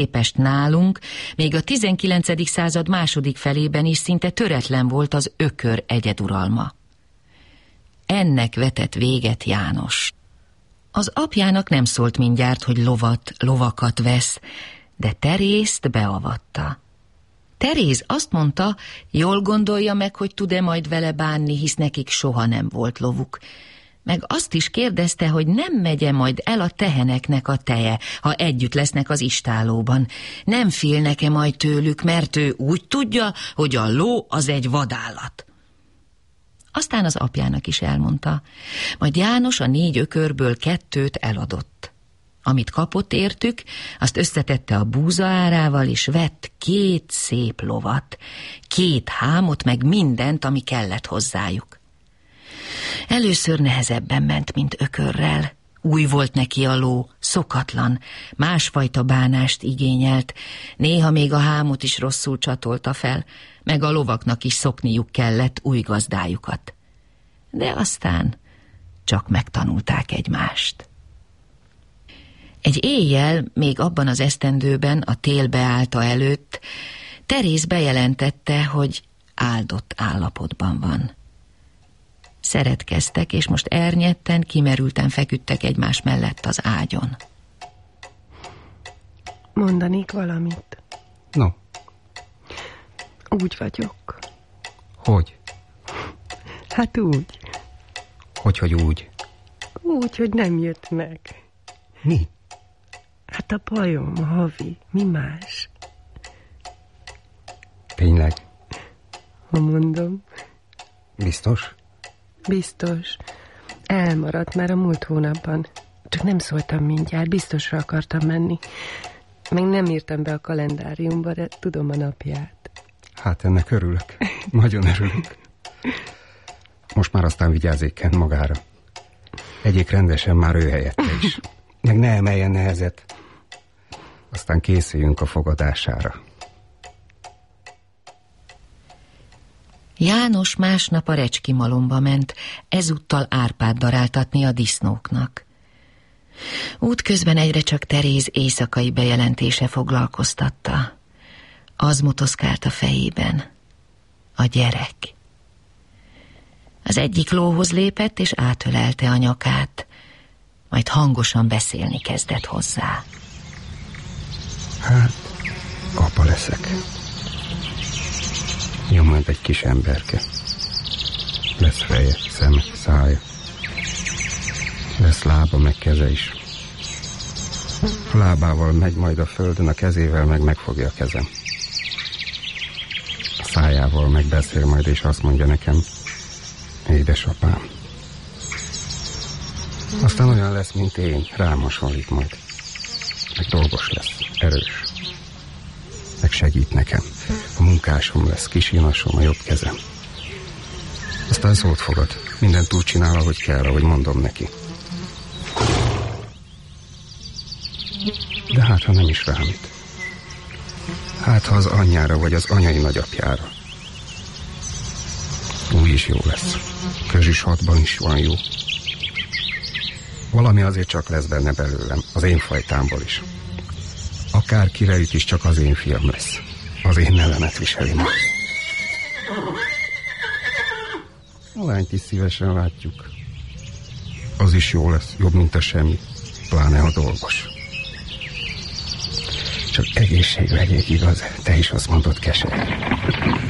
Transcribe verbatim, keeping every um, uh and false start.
képest nálunk még a tizenkilencedik század második felében is szinte töretlen volt az ökör egyeduralma. Ennek vetett véget János. Az apjának nem szólt mindjárt, hogy lovat, lovakat vesz, de Terészt beavatta. Teréz azt mondta, jól gondolja meg, hogy tud-e majd vele bánni, hisz nekik soha nem volt lovuk. Meg azt is kérdezte, hogy nem megye majd el a teheneknek a teje, ha együtt lesznek az istállóban. Nem félnek-e majd tőlük, mert ő úgy tudja, hogy a ló az egy vadállat. Aztán az apjának is elmondta, majd János a négy ökörből kettőt eladott. Amit kapott értük, azt összetette a búza árával, és vett két szép lovat, két hámot, meg mindent, ami kellett hozzájuk. Először nehezebben ment, mint ökörrel. Új volt neki a ló, szokatlan, másfajta bánást igényelt, néha még a hámot is rosszul csatolta fel, meg a lovaknak is szokniuk kellett új gazdájukat. De aztán csak megtanulták egymást. Egy éjjel, még abban az esztendőben, a tél beállta előtt, Teréz bejelentette, hogy áldott állapotban van. Szeretkeztek, és most ernyetten, kimerülten feküdtek egymás mellett az ágyon. Mondanék valamit? No. Úgy vagyok. Hogy? Hát úgy. Hogy, hogy úgy? Úgy, hogy nem jött meg. Mi? Hát a bajom, a havi. Mi más? Tényleg? Ha mondom. Biztos? Biztos. Elmaradt már a múlt hónapban. Csak nem szóltam mindjárt, biztosra akartam menni. Meg nem írtam be a kalendáriumba, de tudom a napját. Hát ennek örülök. Nagyon örülök. Most már aztán vigyázzék magára. Egyék rendesen már ő helyette is. Meg ne emeljen nehezet. Aztán készüljünk a fogadására. János másnap a Recskimalomba ment, ezúttal árpát daráltatni a disznóknak. Útközben egyre csak Teréz éjszakai bejelentése foglalkoztatta. Az motoszkált a fejében. A gyerek. Az egyik lóhoz lépett, és átölelte a nyakát, majd hangosan beszélni kezdett hozzá. Hát, apa leszek. Jön majd egy kis emberke. Lesz feje, szeme, szája. Lesz lába, meg keze is. A lábával megy majd a földön, a kezével meg megfogja a kezem. A szájával megbeszél majd, és azt mondja nekem, édesapám. Aztán olyan lesz, mint én, rám hasonlít majd. Meg dolgos lesz, erős. Meg segít nekem. A munkásom lesz, kisinasom, a jobb kezem. Aztán szót fogad. Mindent úgy csinál, ahogy kell, ahogy mondom neki. De hát, ha nem is rámít. Hát, ha az anyjára, vagy az anyai nagyapjára. Úgy is jó lesz. Közös hatban is van jó. Valami azért csak lesz benne belőlem, az én fajtámból is. Akár kirejük is, csak az én fiam lesz. Az én nevemet viseli ma. A lányt is szívesen látjuk. Az is jó lesz, jobb, mint a semmi. Pláne a dolgos. Csak egészség legyék, igaz? Te is azt mondod, keserű.